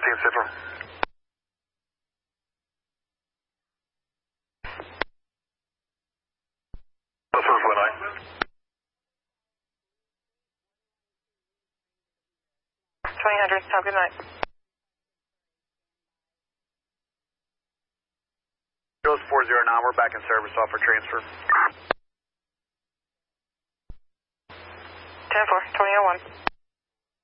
15 Central. That's first one, 2000, have a good night. Goes 40 now, we're back in service, offer transfer. 10-4, 2001.